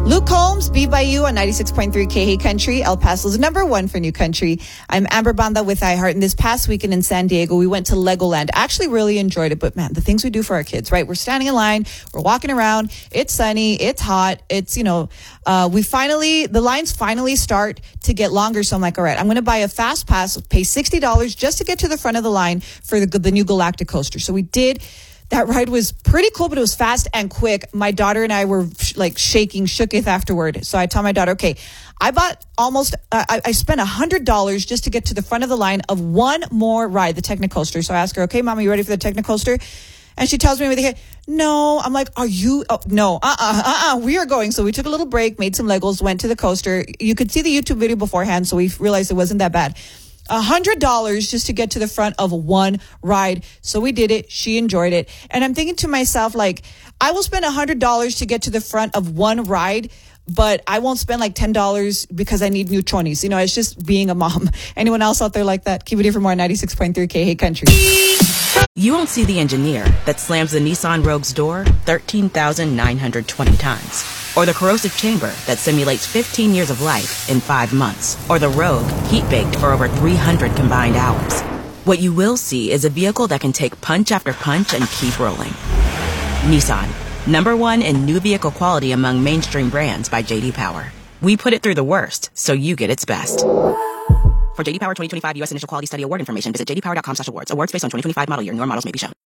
Luke Combs, Be By You on 96.3 KH Country, El Paso's #1 for New Country. I'm Amber Banda with iHeart. And this past weekend in San Diego, we went to Legoland. Actually really enjoyed it. But man, the things we do for our kids, right? We're standing in line. We're walking around. It's sunny. It's hot. It's, the lines finally start to get longer. So I'm like, all right, I'm going to buy a fast pass, pay $60 just to get to the front of the line for the new Galactic Coaster. So we did. That ride was pretty cool, but it was fast and quick. My daughter and I were shooketh afterward. So I tell my daughter, okay, I bought I spent $100 just to get to the front of the line of one more ride, the Technocoaster. So I asked her, okay, Mama, you ready for the Technocoaster? And she tells me with a head, no. I'm like, are you? Oh, no, we are going. So we took a little break, made some Legos, went to the coaster. You could see the YouTube video beforehand, so we realized it wasn't that bad. $100 just to get to the front of one ride. So we did it. She enjoyed it. And I'm thinking to myself, I will spend $100 to get to the front of one ride, but I won't spend $10 because I need new chonies. It's just being a mom. Anyone else out there like that? Keep it here for more 96.3 KH Country. You won't see the engineer that slams the Nissan Rogue's door 13,920 times. Or the corrosive chamber that simulates 15 years of life in 5 months. Or the Rogue heat-baked for over 300 combined hours. What you will see is a vehicle that can take punch after punch and keep rolling. Nissan, #1 in new vehicle quality among mainstream brands by J.D. Power. We put it through the worst, so you get its best. For J.D. Power 2025 U.S. Initial Quality Study Award information, visit jdpower.com/awards. Awards based on 2025 model year. Newer models may be shown.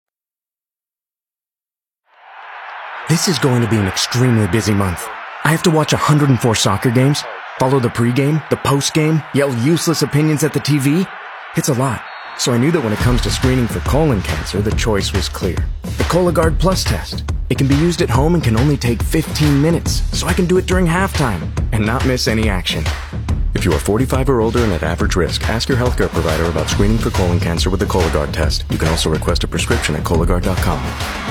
This is going to be an extremely busy month. I have to watch 104 soccer games, follow the pregame, the postgame, yell useless opinions at the TV. It's a lot. So I knew that when it comes to screening for colon cancer, the choice was clear. The Cologuard Plus test. It can be used at home and can only take 15 minutes, so I can do it during halftime and not miss any action. If you are 45 or older and at average risk, ask your healthcare provider about screening for colon cancer with the Cologuard test. You can also request a prescription at Cologuard.com.